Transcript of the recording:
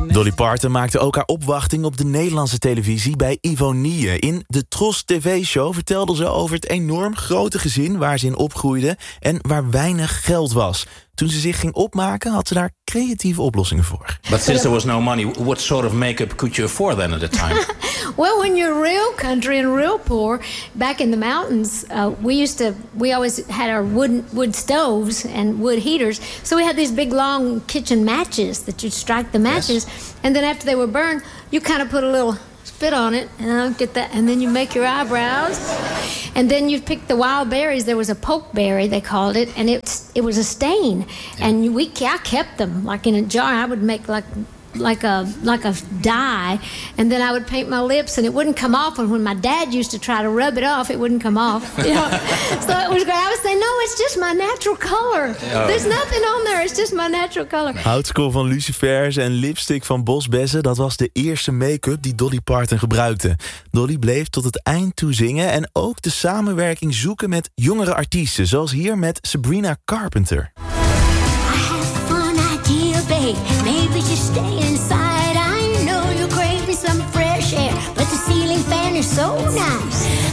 Dolly Parton maakte ook haar opwachting op de Nederlandse televisie bij Ivonie. In de Tros TV-show vertelde ze over het enorm grote gezin waar ze in opgroeide en waar weinig geld was. Toen ze zich ging opmaken, had ze daar creatieve oplossingen voor. But since there was no money, what sort of make-up could you afford then at the time? Well, when you're real country and real poor, back in the mountains, we always had our wood stoves and wood heaters. So we had these big long kitchen matches that you'd strike the matches, yes. And then after they were burned, you kind of put a little spit on it, and get that, and then you make your eyebrows, and then you pick the wild berries. There was a pokeberry, they called it, and it was a stain, yeah. And I kept them like in a jar. I would make like a dye, and then I would paint my lips, and it wouldn't come off. And when my dad used to try to rub it off, it wouldn't come off. You know? So it was great. I would say, no, it's just my natural color. Oh. There's nothing on there. It's just my natural color. Houtskool van lucifers en lipstick van bosbessen, dat was de eerste make-up die Dolly Parton gebruikte. Dolly bleef tot het eind toe zingen en ook de samenwerking zoeken met jongere artiesten, zoals hier met Sabrina Carpenter. Babe, maybe just stay inside. I know you're craving some fresh air, but the ceiling fan is so nice.